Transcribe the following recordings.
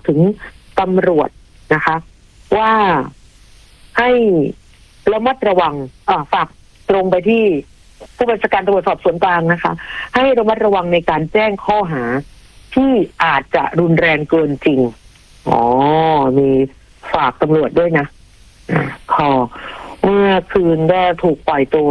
ถึงตำรวจนะคะว่าให้ระมัดระวังฝากตรงไปที่ผู้บัญชาการตำรวจสอบสวนกลางนะคะให้ระมัดระวังในการแจ้งข้อหาที่อาจจะรุนแรงเกินจริงมีฝากตำรวจด้วยนะเมื่อคืนก็ถูกปล่อยตัว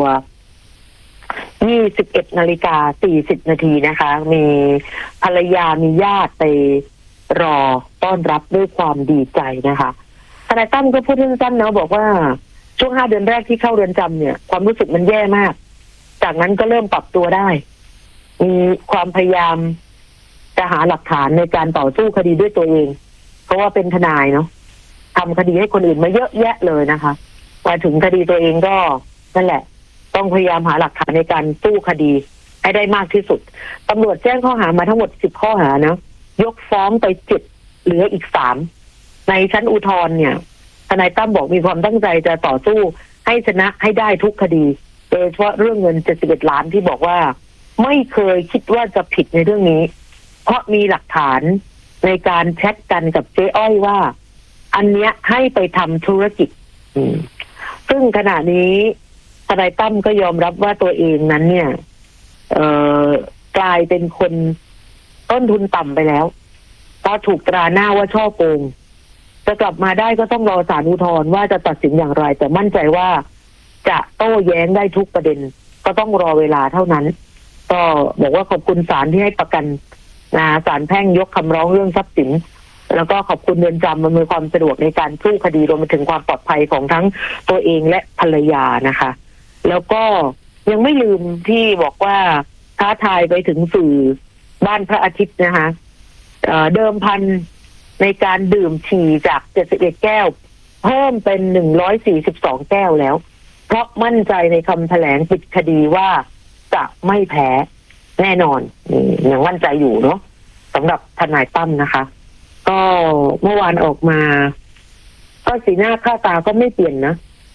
21:40 นาทีนะคะมีภรรยามีญาติไปรอต้อนรับด้วยความดีใจนะคะทนายตั้มก็พูดสั้นๆนะบอกว่าช่วง5 เดือนแรกที่เข้าเรือนจำเนี่ยความรู้สึกมันแย่มากจากนั้นก็เริ่มปรับตัวได้มีความพยายามจะหาหลักฐานในการต่อสู้คดีด้วยตัวเองเพราะว่าเป็นทนายเนาะทำคดีให้คนอื่นมาเยอะแยะเลยนะคะมาถึงคดีตัวเองก็นั่นแหละต้องพยายามหาหลักฐานในการสู้คดีให้ได้มากที่สุดตำรวจแจ้งข้อหามาทั้งหมด10 ข้อหานะยกฟ้องไป7เหลืออีก3ในชั้นอุทธรณ์เนี่ยทนายตั้มบอกมีความตั้งใจจะต่อสู้ให้ชนะให้ได้ทุกคดีโดยเฉพาะเรื่องเงิน71 ล้านที่บอกว่าไม่เคยคิดว่าจะผิดในเรื่องนี้เพราะมีหลักฐานในการแชทกันกับเจ๊อ้อยว่าอันเนี้ยให้ไปทำธุรกิจซึ่งขณะนี้ทนายตั้มก็ยอมรับว่าตัวเองนั้นเนี่ยกลายเป็นคนต้นทุนต่ำไปแล้วเพราะถูกตราหน้าว่าช่อโกงจะกลับมาได้ก็ต้องรอศาลอุทธรณ์ว่าจะตัดสินอย่างไรแต่มั่นใจว่าจะโต้แย้งได้ทุกประเด็นก็ต้องรอเวลาเท่านั้นก็บอกว่าขอบคุณศาลที่ให้ประกันศาลแพ่งยกคำร้องเรื่องทรัพย์สินแล้วก็ขอบคุณเรือนจำอำนวยความสะดวกในการสู้คดีรวมไปถึงความปลอดภัยของทั้งตัวเองและภรรยานะคะแล้วก็ยังไม่ลืมที่บอกว่าท้าทายไปถึงสื่อบ้านพระอาทิตย์นะคะเดิมพันในการดื่มฉี่จาก71 แก้วเพิ่มเป็น142 แก้วแล้วเพราะมั่นใจในคำแถลงปิดคดีว่าจะไม่แพ้แน่นอนยังมั่นใจอยู่เนาะสำหรับทนายตั้มนะคะก็เมื่อวานออกมาก็สีหน้าค่าตาก็ไม่เปลี่ยนนะ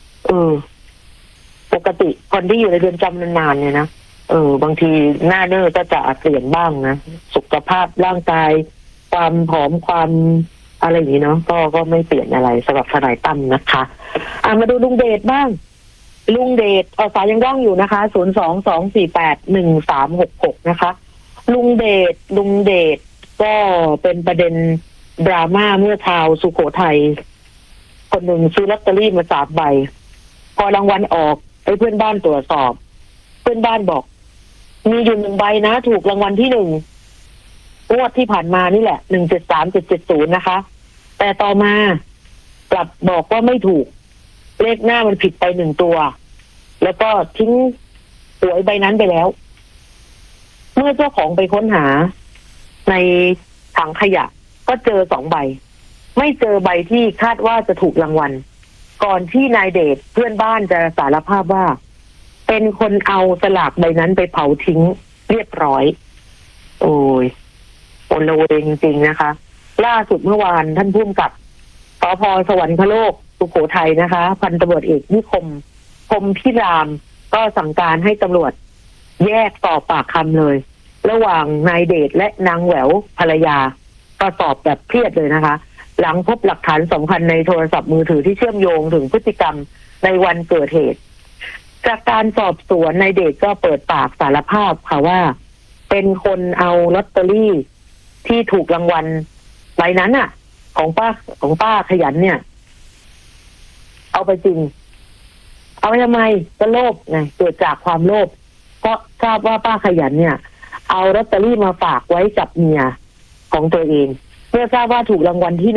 ปกติคนที่อยู่ในเรือนจำนานๆเนี่ยนะบางทีหน้าเนื้อก็จะเปลี่ยนบ้างนะสุขภาพร่างกายความผอมความอะไรอย่างนี้เนาะก็ไม่เปลี่ยนอะไรสำหรับทนายตั้มนะคะมาดูลุงเดชบ้างลุงเดชสายยังว่างอยู่นะคะ022481366นะคะลุงเดชก็เป็นประเด็นดราม่าเมื่อชาวสุโขทัยคนหนึ่งซื้อลอตเตอรี่มา3 ใบพอรางวัลออกไปเพื่อนบ้านตรวจสอบเพื่อนบ้านบอกมีอยู่1 ใบนะถูกรางวัลที่1งวดที่ผ่านมานี่แหละ173770นะคะแต่ต่อมากลับบอกว่าไม่ถูกเลขหน้ามันผิดไป1 ตัวแล้วก็ทิ้งหวยใบนั้นไปแล้วเมื่อเจ้าของไปค้นหาในถังขยะก็เจอ2 ใบไม่เจอใบที่คาดว่าจะถูกรางวัลก่อนที่นายเดชเพื่อนบ้านจะสารภาพว่าเป็นคนเอาสลากใบนั้นไปเผาทิ้งเรียบร้อยโอ้ยโอละเวงจริงๆนะคะล่าสุดเมื่อวานท่านผู้กำกับสภ.สวรรคโลกสุโขทัยนะคะพันตำรวจเอกนิคมพรหมพิรามก็สั่งการให้ตำรวจแยกสอบปากคำเลยระหว่างนายเดชและนางแหววภรรยาก็สอบแบบเครียดเลยนะคะหลังพบหลักฐานสำคัญในโทรศัพท์มือถือที่เชื่อมโยงถึงพฤติกรรมในวันเกิดเหตุจากการสอบสวนนายเดชก็เปิดปากสารภาพค่ะว่าเป็นคนเอาลอตเตอรี่ที่ถูกรางวัลใบนั้นอ่ะของป้าขยันเนี่ยเอาไปจริงเอาไปทำไมก็โลภไงเกิดจากความโลภเพราะทราบว่าป้าขยันเนี่ยเอาลอตเตอรี่มาฝากไว้กับเมียของตัวเองเมื่อทราบว่าถูกรางวัลที่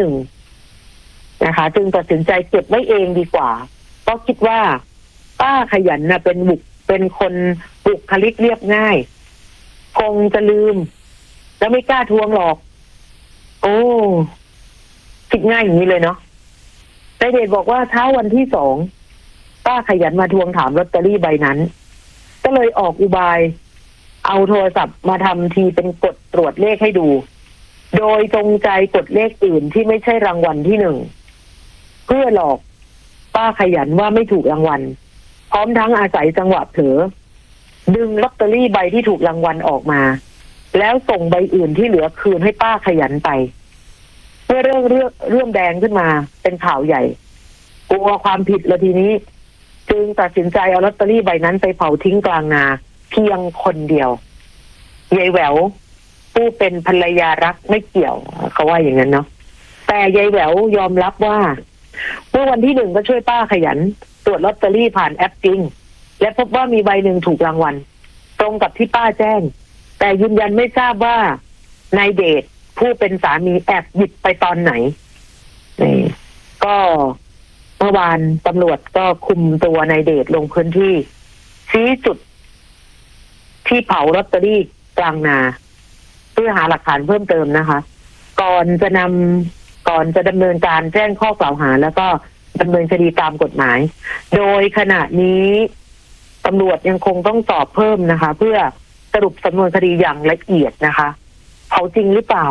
1นะคะจึงตัดสินใจเก็บไว้เองดีกว่าเพราะคิดว่าป้าขยันน่ะเป็นคนบุคลิกเรียบง่ายคงจะลืมแล้วไม่กล้าทวงหรอกโอ้คิดง่ายอย่างนี้เลยเนาะนายเดชบอกว่าเช้าวันที่2ป้าขยันมาทวงถามลอตเตอรี่ใบนั้นก็เลยออกอุบายเอาโทรศัพท์มาทำทีเป็นกดตรวจเลขให้ดูโดยจงใจกดเลขอื่นที่ไม่ใช่รางวัลที่1เพื่อหลอกป้าขยันว่าไม่ถูกรางวัลพร้อมทั้งอาศัยจังหวะเผลอดึงลอตเตอรี่ใบที่ถูกรางวัลออกมาแล้วส่งใบอื่นที่เหลือคืนให้ป้าขยันไปเมื่อเรื่องแดงขึ้นมาเป็นข่าวใหญ่กลัวความผิดแล้วทีนี้จึงตัดสินใจเอาลอตเตอรี่ใบนั้นไปเผาทิ้งกลางนาเพียงคนเดียวยายแหววผู้เป็นภรรยารักไม่เกี่ยวเขาว่าอย่างนั้นเนาะแต่ยายแหววยอมรับว่าเมื่อวันที่ 1ก็ช่วยป้าขยันตรวจลอตเตอรี่ผ่านแอปจริงและพบว่ามีใบหนึ่งถูกรางวัลตรงกับที่ป้าแจ้งแต่ยืนยันไม่ทราบว่านายเดชผู้เป็นสามีแอบหยิบไปตอนไหนนี่ก็เมื่อวานตำรวจก็คุมตัวนายเดชลงพื้นที่ชี้จุดที่เผาลอตเตอรี่กลางนาเพื่อหาหลักฐานเพิ่มเติมนะคะก่อนจะดำเนินการแจ้งข้อกล่าวหาแล้วก็ดำเนินคดีตามกฎหมายโดยขณะนี้ตำรวจยังคงต้องสอบเพิ่มนะคะเพื่อสรุปสำนวนคดีอย่างละเอียดนะคะเผาจริงหรือเปล่า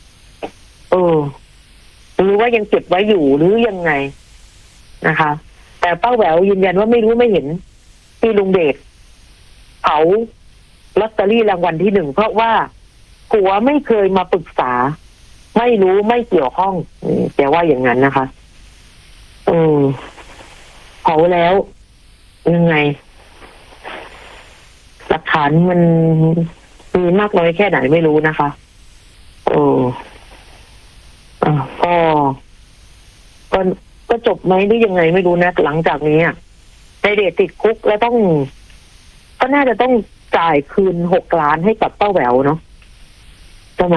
หรือว่ายังเก็บไว้อยู่หรือยังไงนะคะแต่ป้าแหววยืนยันว่าไม่รู้ไม่เห็นที่ลุงเดชเผาลอตเตอรี่รางวัลที่ 1เพราะว่าผัวไม่เคยมาปรึกษาไม่รู้ไม่เกี่ยวข้องแต่ว่าอย่างนั้นนะคะเผาแล้วยังไงหลักฐานมันมีมากน้อยแค่ไหนไม่รู้นะคะก็จบไหมหรือยังไงไม่รู้นะหลังจากนี้นายเดชติดคุกแล้วก็น่าจะต้องจ่ายคืน6 ล้านให้กับป้าแหววเนาะใช่ไหม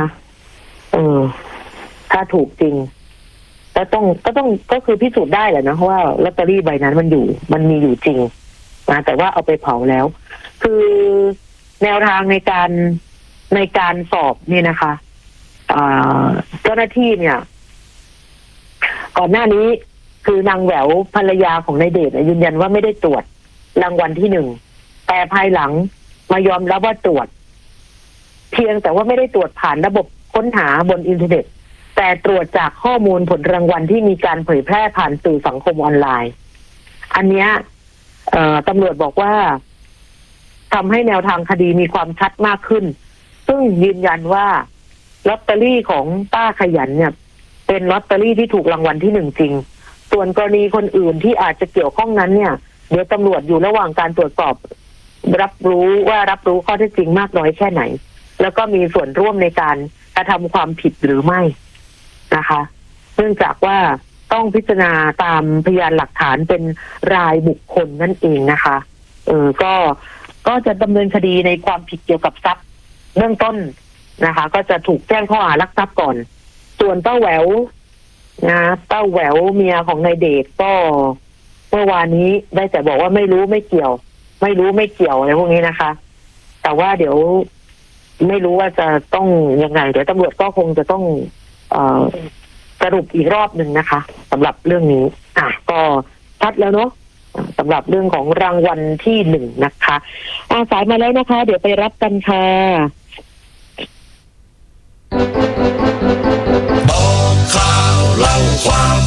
ถ้าถูกจริงแล้วก็คือพิสูจน์ได้แหละนะว่าลอตเตอรี่ใบนั้นมันมีอยู่จริงนะแต่ว่าเอาไปเผาแล้วคือแนวทางในการสอบนี่นะคะเจ้าหน้าที่เนี่ยก่อนหน้านี้คือนางแหววภรรยาของนายเดชยืนยันว่าไม่ได้ตรวจรางวัลที่ 1แต่ภายหลังมายอมรับว่าตรวจเพียงแต่ว่าไม่ได้ตรวจผ่านระบบค้นหาบนอินเทอร์เน็ตแต่ตรวจจากข้อมูลผลรางวัลที่มีการเผยแพร่ผ่านสื่อสังคมออนไลน์อันเนี้ยตำรวจบอกว่าทำให้แนวทางคดีมีความชัดมากขึ้นซึ่งยืนยันว่าลอตเตอรี่ของป้าขยันเนี่ยเป็นลอตเตอรี่ที่ถูกรางวัลที่ 1จริงส่วนกรณีคนอื่นที่อาจจะเกี่ยวข้องนั้นเนี่ยเดี๋ยวตำรวจอยู่ระหว่างการตรวจสอบรับรู้ข้อเท็จจริงมากน้อยแค่ไหนแล้วก็มีส่วนร่วมในการกระทำความผิดหรือไม่นะคะเนื่องจากว่าต้องพิจารณาตามพยานหลักฐานเป็นรายบุคคลนั่นเองนะคะก็จะดำเนินคดีในความผิดเกี่ยวกับทรัพย์เบื้องต้นนะคะก็จะถูกแจ้งข้อหาลักทรัพย์ก่อนส่วนป้าแหววนะป้าแหววเมียของนายเดชก็เมื่อวานนี้ได้แต่บอกว่าไม่รู้ไม่เกี่ยวอะไรพวกนี้นะคะแต่ว่าเดี๋ยวไม่รู้ว่าจะต้องยังไงเดี๋ยวตำรวจก็คงจะต้องสรุปอีกรอบหนึ่งนะคะสำหรับเรื่องนี้ก็ชัดแล้วเนาะสำหรับเรื่องของรางวัลที่ 1นะคะสายมาแล้วนะคะเดี๋ยวไปรับกันค่ะบอกข่าวเล่าความ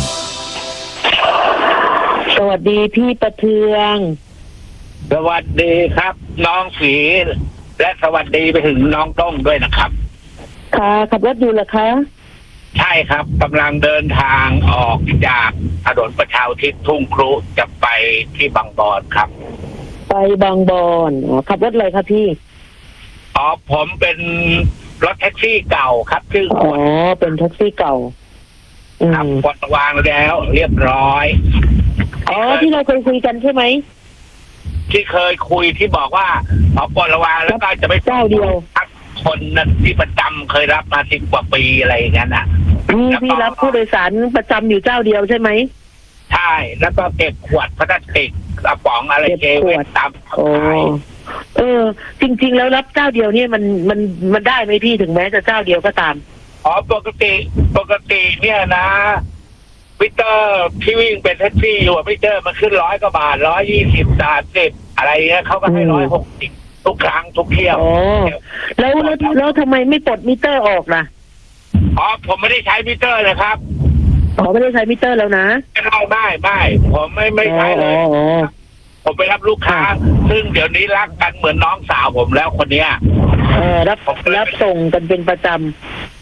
สวัสดีพี่ประเทืองสวัสดีครับน้องศรีและสวัสดีไปถึงน้องต้งด้วยนะครับค่ะขับรถอยู่เหรอคะใช่ครับกำลังเดินทางออกจากถนนประชาอุทิศทุ่งครุจะไปที่บางบอนครับไปบางบอนขับรถเลยครับพี่ผมเป็นรถแท็กซี่เก่าครับชื่อเป็นแท็กซี่เก่าครับกดวางแล้วเรียบร้อยที่เราเคยคุยกันใช่ไหมที่เคยคุยที่บอกว่าปลดระวางแล้วก็จะไม่เจ้าเดียวคนนั้นที่ประจำเคยรับมา10 กว่าปีอะไรอย่างนั้นพี่รับผู้โดยสารประจำอยู่เจ้าเดียวใช่ไหมใช่แล้วก็เก็บขวดพลาสติกกระป๋องอะไรเก็บไว้ตามขายจริงๆแล้วรับเจ้าเดียวเนี่ยมันได้ไหมพี่ถึงแม้จะเจ้าเดียวก็ตามปกติเนี่ยนะมิเตอร์ที่วิ่งเป็นแท็กซี่อยู่มิเตอร์มันขึ้น100 กว่าบาท120 30อะไรเงี้ยเขาก็ให้160ทุกครั้งทุกเที่ยวแล้วทำไมไม่ปลดมิเตอร์ออกล่ะผมไม่ได้ใช้มิเตอร์เลยครับไม่ได้ใช้มิเตอร์แล้วนะไม่ผมไม่ใช้เลยผมไปรับลูกค้าซึ่งเดี๋ยวนี้รักกันเหมือนน้องสาวผมแล้วคนเนี้ยรับส่งกันเป็นประจ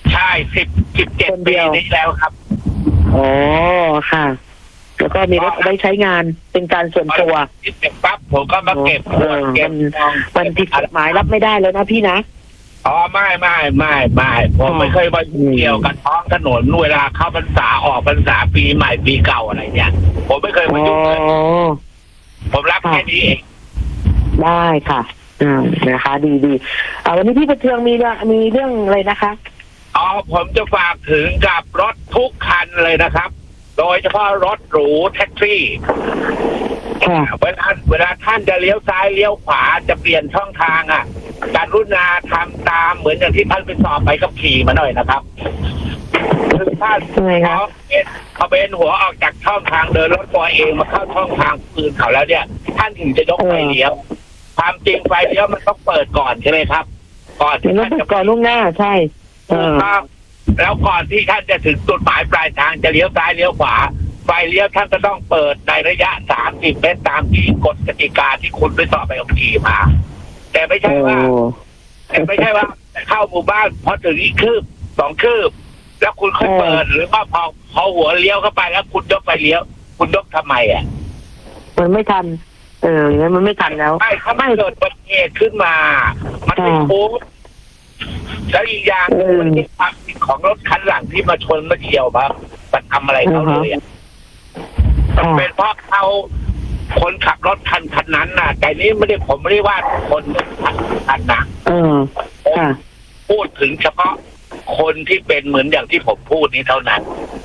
ใช่17 ปีนี้แล้วครับอ๋อค่ะ แล้วก็มีรถเอาไว้ใช้งานเป็นการส่วนตัวที่เสร็จปั๊บผมก็มาเก็บมันผิดกฎหมายรับไม่ได้แล้วนะพี่นะอ๋อไม่ผมไม่เคยมายุ่งเกี่ยวกับท้องถนนเวลาเข้าพรรษาออกพรรษาปีใหม่ปีเก่าอะไรเนี่ยผมไม่เคยมายุ่งเลยผมรับแค่นี้เองได้ค่ะนะคะดีวันนี้พี่ประเทืองมีเรื่องอะไรนะคะอ๋อผมจะฝากถึงกับรถทุกคันเลยนะครับโดยเฉพาะรถหรูแท็กซี่เวลาท่านจะเลี้ยวซ้ายเลี้ยวขวาจะเปลี่ยนช่องทางกรุณาทำตามเหมือนอย่างที่ท่านไปสอบใบขับขี่มาหน่อยนะครับคือท่านเขาเป็นหัวออกจากช่องทางเดินรถตัวเองมาเข้าช่องทางอื่นเขาแล้วเนี่ยท่านถึงจะยกไฟเลี้ยวความจริงไฟเลี้ยวมันต้องเปิดก่อนใช่ไหมครับก่อนที่ท่านจะก่อนล่วงหน้าใช่แล้วก่อนที่ท่านจะถึงจุดหมายปลายทางจะเลี้ยวซ้ายเลี้ยวขวาไฟเลี้ยวท่านจะต้องเปิดในระยะ30 เมตรตามที่กฎกติกาที่คุณไปสอบใบขับขี่มาแต่ไม่ใช่ว่าเข้าหมู่บ้านพอถึงอีกคืบ2 คืบแล้วคุณค่อยเปิดหรือว่าพอหัวเลี้ยวเข้าไปแล้วคุณยกไฟเลี้ยวคุณยกทำไมมันไม่ทันอย่างนั้นมันไม่ทันแล้วถ้าไม่เกิดอุบัติเหตุขึ้นมามันไม่คุ้มแล้วอีกอย่างมันเป็นความผิดของรถคันหลังที่มาชนมาเฉี่ยวมาทำอะไรเขาเลยเป็นเพราะคนขับรถคันนั้นน่ะแต่นี้ผมไม่ได้ว่าคนคันนะพูดถึงเฉพาะคนที่เป็นเหมือนอย่างที่ผมพูดนี้เท่านั้น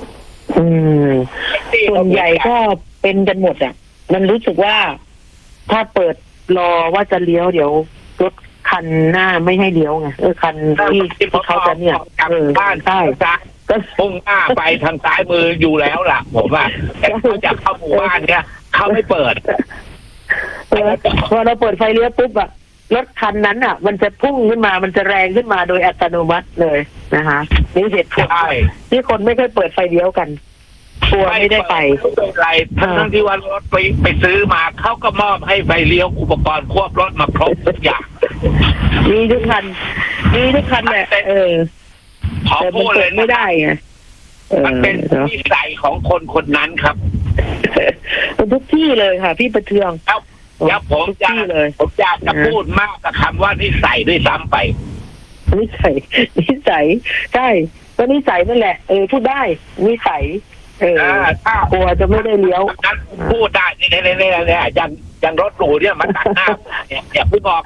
ส่วนใหญ่ก็เป็นกันหมดมันรู้สึกว่าถ้าเปิดรอว่าจะเลี้ยวเดี๋ยวรถคันหน้าไม่ให้เลี้ยวไงคันที่เขาจะเนี่ยบ้านใช่ก็พุ่งหน้าไปทางซ้ายมืออยู่แล้วล่ะผมว่าแต่เขาจะเข้าหมู่บ้านเนี่ยเขาไม่เปิดพอเราเปิดไฟเลี้ยวปุ๊บรถคันนั้นมันจะพุ่งขึ้นมามันจะแรงขึ้นมาโดยอัตโนมัติเลยนะคะนี่เหตุผลที่คนไม่ค่อยเปิดไฟเลี้ยวกันกลัวไม่ได้ไปอะไรทั้งที่ว่ารถไปซื้อมาเขาก็มอบให้ไฟเลี้ยวอุปกรณ์ควบรถมาครบทุกอย่างมีทุกคันแหละขอพูดเลยไม่ได้ไงมันเป็นนิสัยของคนนั้นครับทุกที่เลยค่ะพี่ประเทืองแล้วผมอยากจะพูดมากกับคำว่านิสัยด้วยซ้ำไปนิสัยใช่ก็นิสัยนั่นแหละพูดได้นิสัยกลัวจะไม่ได้เลี้ยวพูดได้เนี่ยอย่างรถหรูเนี่ยมันตัดหน้าเนี่ยพี่บอก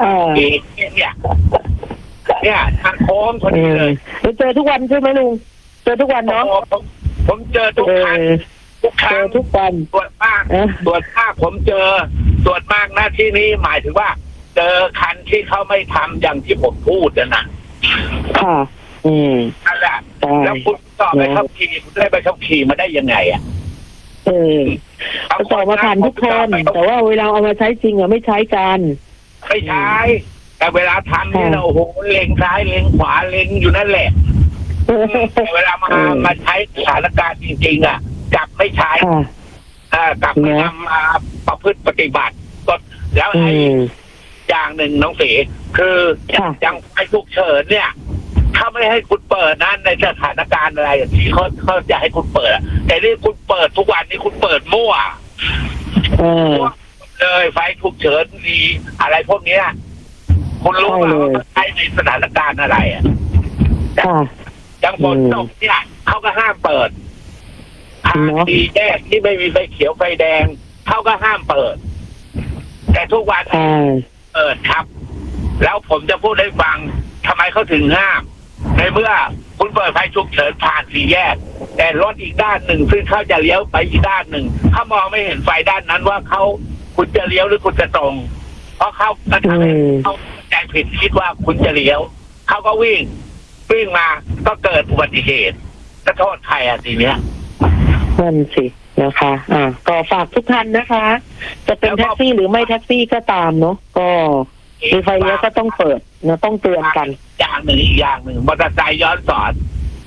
เนี่ยทางโค้งคนนี้เลยเจอทุกวันใช่ไหมลุงเจอทุกวันเนาะผมเจอทุกครั้งทุกวันตรวจมากผมเจอตรวจมากหน้าที่นี้หมายถึงว่าเจอคันที่เขาไม่ทำอย่างที่ผมพูดนะค่ะนั่นแหละแล้วคุณสอบไปขับขี่คุณได้ไปขับขี่มาได้ยังไงสอบมาผ่านทุกคนแต่ว่าเวลาเอามาใช้จริงไม่ใช้กันไม่ใช้แต่เวลาทำเนี่ยโอ้โหเล็งซ้ายเล็งขวาเล็งอยู่นั่นแหละเวลามาใช้สถานการณ์จริงๆกลับไม่ใช้กลับไม่ทำมาประพฤติปฏิบัติก็แล้วไอ้อย่างหนึ่งน้องเสคืออย่างไฟฉุกเฉินเนี่ยเขาไม่ให้คุณเปิดนะในสถานการณ์อะไรที่เขาจะให้คุณเปิดแต่นี่คุณเปิดทุกวันนี้คุณเปิดมั่วเลยไฟฉุกเฉินมีอะไรพวกนี้คุณรู้ไหมว่าใช้ในสถานการณ์อะไรอย่างฝนตกเนี่ยเขาก็ห้ามเปิดทางสี่แยกที่ไม่มีไฟเขียวไฟแดงเขาก็ห้ามเปิดแต่ทุกวันเปิดครับแล้วผมจะพูดให้ฟังทำไมเขาถึงห้ามในเมื่อคุณเปิดไฟฉุกเฉินผ่านสี่แยกแต่รถอีกด้านหนึ่งซึ่งเขาจะเลี้ยวไปอีกด้านหนึ่งเขามองไม่เห็นไฟด้านนั้นว่าคุณจะเลี้ยวหรือคุณจะตรงเพราะเขาทำให้เขาใจผิดคิดว่าคุณจะเลี้ยวเขาก็วิ่งมาก็เกิดอุบัติเหตุจะโทษใครทีเนี้ยนั่นสินะคะก็ฝากทุกท่านนะคะจะเป็นแท็กซี่หรือไม่แท็กซี่ก็ตามเนาะก็มีไฟเลี้ยวก็ต้องเปิดนะต้องเตือนกันอย่างหนึ่งมอเตอร์ไซค์ย้อนสอน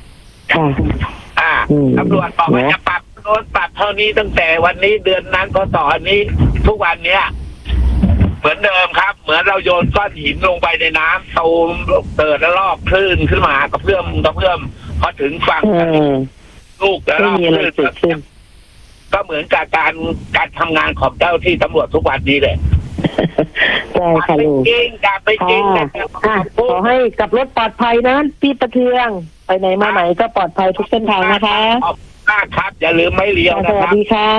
ตำรวจบอกว่าจะปรับโน้นปรับเท่านี้ตั้งแต่วันนี้เดือนนั้นพศนี้ทุกวันเนี้ยเหมือนเดิมครับ เหมือนเราโยนก้อนหินลงไปในน้ำตูมเกิดแล้วลอกคลื่นขึ้นมากระเพื่อมพอถึงฝั่งลูกแล้วไม่มีอะไรเกิดขึ้นก็เหมือนกับการทำงานของเจ้าที่ตำรวจทุกวันนี้แหละใช่ค่ะลุงจริงจับไปจริงขอให้กลับรถปลอดภัยนะพี่ประเทืองไปไหนมาไหนก็ปลอดภัยทุกเส้นทางนะคะขอบคุณมากครับอย่าลืมไม่เลี้ยวนะสควัสรับดีค่ะ